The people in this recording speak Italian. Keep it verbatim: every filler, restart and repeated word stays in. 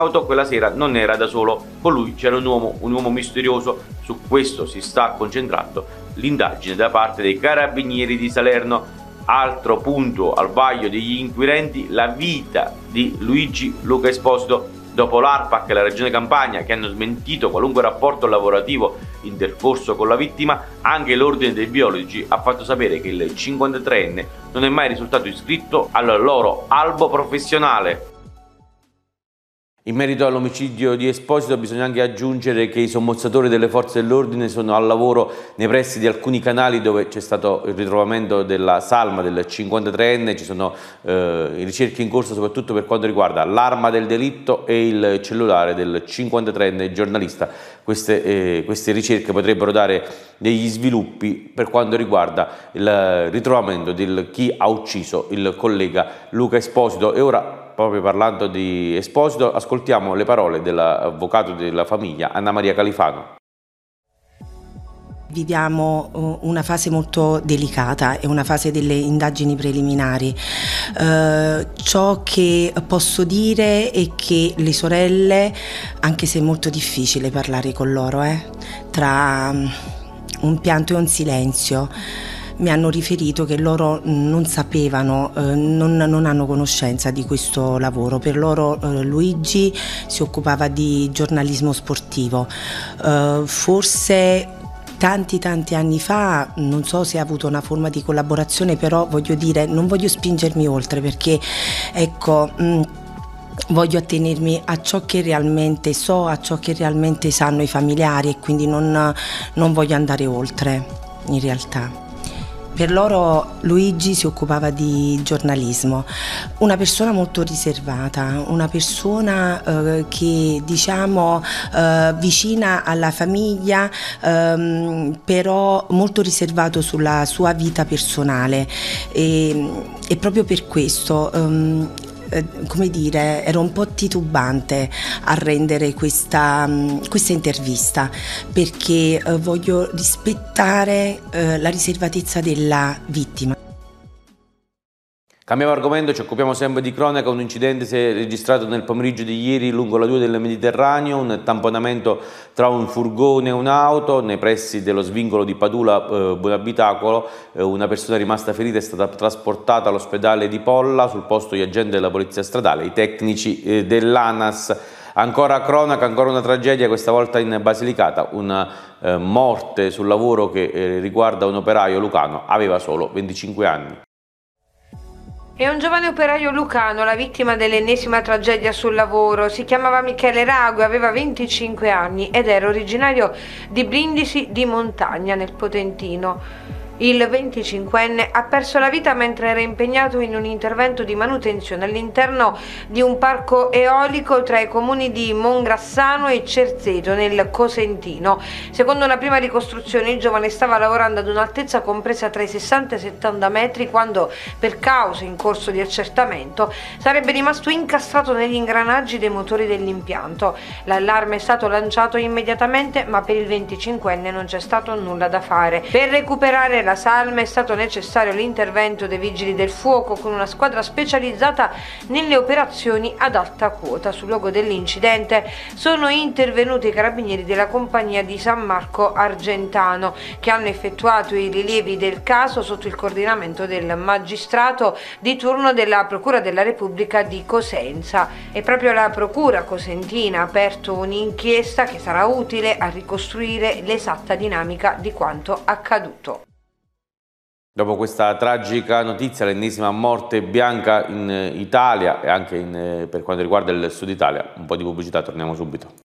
L'auto quella sera non era da solo, con lui c'era un uomo, un uomo misterioso. Su questo si sta concentrando l'indagine da parte dei carabinieri di Salerno. Altro punto al vaglio degli inquirenti: la vita di Luigi Luca Esposito. Dopo l'ARPAC e la Regione Campania, che hanno smentito qualunque rapporto lavorativo intercorso con la vittima, anche l'Ordine dei Biologi ha fatto sapere che il cinquantatreenne non è mai risultato iscritto al loro albo professionale. In merito all'omicidio di Esposito bisogna anche aggiungere che i sommozzatori delle forze dell'ordine sono al lavoro nei pressi di alcuni canali dove c'è stato il ritrovamento della salma del cinquantatreenne. Ci sono eh, ricerche in corso soprattutto per quanto riguarda l'arma del delitto e il cellulare del cinquantatreenne giornalista. Queste, eh, queste ricerche potrebbero dare degli sviluppi per quanto riguarda il ritrovamento di chi ha ucciso il collega Luca Esposito. E ora, proprio parlando di Esposito, ascoltiamo le parole dell'avvocato della famiglia Anna Maria Califano. Viviamo una fase molto delicata, è una fase delle indagini preliminari. Eh, ciò che posso dire è che le sorelle, anche se è molto difficile parlare con loro, eh, tra un pianto e un silenzio, mi hanno riferito che loro non sapevano, eh, non, non hanno conoscenza di questo lavoro. Per loro eh, Luigi si occupava di giornalismo sportivo. Eh, forse tanti tanti anni fa, non so se ha avuto una forma di collaborazione, però voglio dire, non voglio spingermi oltre perché, ecco, mh, voglio attenermi a ciò che realmente so, a ciò che realmente sanno i familiari, e quindi non, non voglio andare oltre in realtà. Per loro Luigi si occupava di giornalismo, una persona molto riservata, una persona eh, che diciamo eh, vicina alla famiglia, ehm, però molto riservato sulla sua vita personale, e, e proprio per questo ehm, come dire, ero un po' titubante a rendere questa, questa intervista, perché eh, voglio rispettare eh, la riservatezza della vittima. Cambiamo argomento, ci occupiamo sempre di cronaca. Un incidente si è registrato nel pomeriggio di ieri lungo la due del Mediterraneo, un tamponamento tra un furgone e un'auto nei pressi dello svincolo di Padula eh, Buonabitacolo. Eh, una persona rimasta ferita è stata trasportata all'ospedale di Polla. Sul posto gli agenti della polizia stradale, i tecnici eh, dell'ANAS. Ancora cronaca, ancora una tragedia, questa volta in Basilicata, una eh, morte sul lavoro che eh, riguarda un operaio lucano, aveva solo venticinque anni. È un giovane operaio lucano la vittima dell'ennesima tragedia sul lavoro. Si chiamava Michele Rago, aveva venticinque anni ed era originario di Brindisi di Montagna, nel Potentino. Il venticinquenne ha perso la vita mentre era impegnato in un intervento di manutenzione all'interno di un parco eolico tra i comuni di Mongrassano e Cerzeto, nel Cosentino. Secondo una prima ricostruzione, il giovane stava lavorando ad un'altezza compresa tra i sessanta e i settanta metri quando, per cause in corso di accertamento, sarebbe rimasto incastrato negli ingranaggi dei motori dell'impianto. L'allarme è stato lanciato immediatamente, ma per il venticinquenne non c'è stato nulla da fare. Per recuperare la La salma è stato necessario l'intervento dei vigili del fuoco con una squadra specializzata nelle operazioni ad alta quota. Sul luogo dell'incidente sono intervenuti i carabinieri della compagnia di San Marco Argentano, che hanno effettuato i rilievi del caso sotto il coordinamento del magistrato di turno della Procura della Repubblica di Cosenza. E proprio la Procura cosentina ha aperto un'inchiesta che sarà utile a ricostruire l'esatta dinamica di quanto accaduto. Dopo questa tragica notizia, l'ennesima morte bianca in Italia e anche in, per quanto riguarda il Sud Italia, un po' di pubblicità, torniamo subito.